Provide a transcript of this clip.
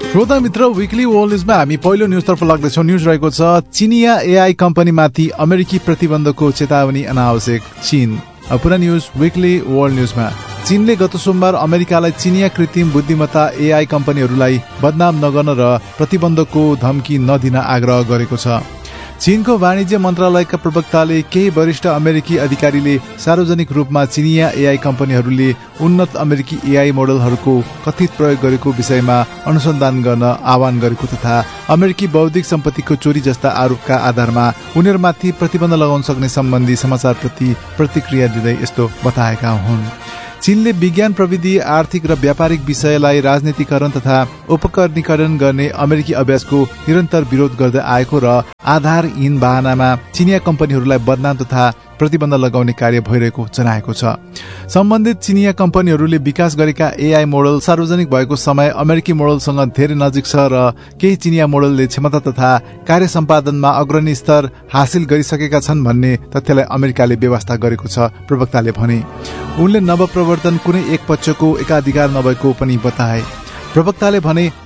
श्रोता मित्र, विकली वर्ल्ड न्यूजमा हामी पहिलो न्यूजतर्फ लाग्दैछौँ। न्यूज रहेको छ चिनिया एआई कम्पनीमाथि अमेरिकी प्रतिबन्धको चेतावनी अनावश्यक, चीन। पुरा न्यूज विकली वर्ल्ड न्यूजमा। चीनले गत सोमबार अमेरिकालाई चिनिया कृत्रिम बुद्धिमत्ता एआई कम्पनीहरूलाई बदनाम नगर्न र प्रतिबन्धको धम्की नदिन आग्रह गरेको छ। चीनको वाणिज्य मन्त्रालयका प्रवक्ताले केही वरिष्ठ अमेरिकी अधिकारीले सार्वजनिक रूपमा चिनिया एआई कम्पनीहरूले उन्नत अमेरिकी एआई मोडलहरूको कथित प्रयोग गरेको विषयमा अनुसन्धान गर्न आह्वान गरेको तथा अमेरिकी बौद्धिक सम्पत्तिको चोरी जस्ता आरोपका आधारमा उनीहरूमाथि प्रतिबन्ध लगाउन सक्ने सम्बन्धी समाचारप्रति प्रतिक्रिया दिँदै यस्तो बताएका हुन्। चीनले विज्ञान, प्रविधि, आर्थिक र व्यापारिक विषयलाई राजनीतिकरण तथा उपकरणीकरण गर्ने अमेरिकी अभ्यासको निरन्तर विरोध गर्दै आएको र आधारहीन बहानामा चिनिया कम्पनीहरूलाई बदनाम तथा प्रतिबन्ध लगाउने कार्य भइरहेको जनाएको छ। सम्बन्धित चिनिया कम्पनीहरूले विकास गरेका एआई मोडल सार्वजनिक भएको समय अमेरिकी मोडलसँग धेरै नजिक छ र केही चिनिया मोडलले क्षमता तथा कार्य सम्पादनमा अग्रणी स्तर हासिल गरिसकेका छन् भन्ने तथ्यलाई अमेरिकाले व्यवस्था गरेको छ, प्रवक्ताले भने। उनले नवप्रवर्तन कुनै एक पक्षको एकाधिकार नभएको पनि बताए। प्रवक्ताले भने